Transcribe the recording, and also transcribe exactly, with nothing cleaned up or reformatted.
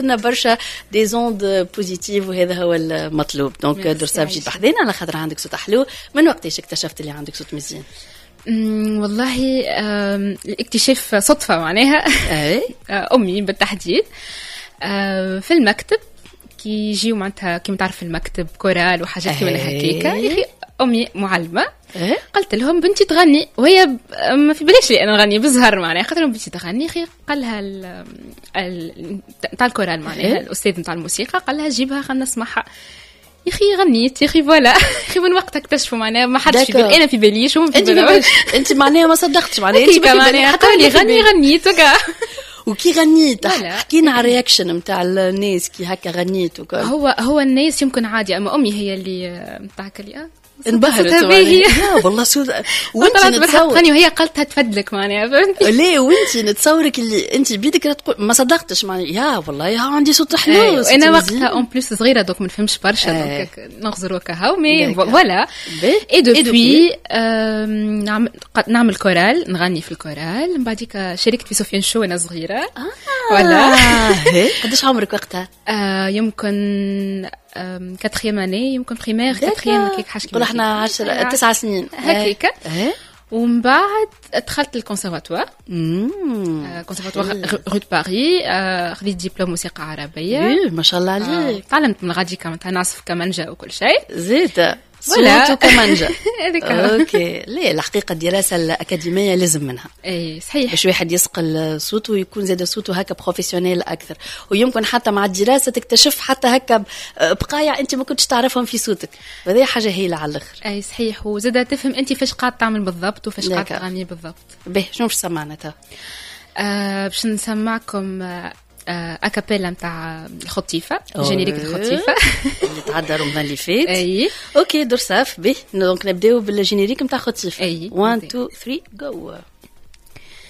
لنا برشا دي زوند بوزيتيف وهذا هو المطلوب. دونك درسا جيت بحذينا على خاطر عندك صوت حلو. من وقتاش اكتشفت اللي عندك صوت مزيان؟ والله الاكتشاف صدفة معناها. أمي بالتحديد في المكتب كي يجيو معناتها كيما تعرف في المكتب كورال وحاجات كيما هكاكا. يا أخي أمي معلمة. أه؟ قلت لهم بنتي تغني وهي ما في بلاش لي انا نغني بزهر معناها خاطر بنتي تغني. اخي قال لها نتاع الكورال معناها أه؟ الاستاذ نتاع الموسيقى قال لها جيبها خلينا نسمعها. يا اخي غنيت يا اخي فوالا. اخي من وقتها اكتشفوا معناها ما حدش في بالي انا في باليش وهم في بالي. انت معناها ما صدقتش معناها انت معناها قولي غني غنيت وكا. وكي غنيت حكينا على الرياكشن نتاع الناس كي هكا غنيت وكا. هو هو الناس يمكن عادي اما امي هي اللي نتاع كلي انبهرت يا والله سود. وانت نتصورني وهي قالتها تفدلك معناها فهمتي ليه وانت نتصورك اللي انت بيدك تقول ما صدقتش معناها يا والله يا عندي صوت حلو. انا وقتها اون بليس صغيره دوك ما نفهمش برشا دونك نغزر وكا مي فوالا. اي دوبي نعمل نعمل كورال نغني في الكورال. من بعديك شاركت في سفيان شو وانا صغيره. ولا قداش عمرك وقتها؟ يمكن كاتريام اني يمكن بريمير كاتريام كيك حاجه كيما احنا عشرة تسعة سنين هكاك. ومن بعد دخلت الكونسيرفاتوار كونسيرفاتوار روت باري. خديت دبلوم موسيقى عربيه ما شاء الله عليك. تعلمت من غادي كمان نعزف كمانجا وكل شيء زيد صوت وكمانجا. اوكي ليه الحقيقه الدراسه الاكاديميه لازم منها. اي صحيح باش واحد يسقل صوته ويكون زاد صوته هكا بروفيسيونيل اكثر. ويمكن حتى مع الدراسه تكتشف حتى هكا بقايا انت ما كنتش تعرفهم في صوتك. هذه حاجه هايله على الاخر. اي صحيح. وزاد تفهم انت فاش قاعد تعمل بالضبط وفاش قاعد تغني بالضبط. باهي شنو باش سمعنا تا؟ آه باش نسمعكم آه اكابيلا نتاع الخطيفه جينيريك الخطيفه اللي تعدى رمضان اللي فات. اي اوكي درساف به دونك نبداو بالجينيريك نتاع خطيفه. اي واحد اثنين ثلاثة جو.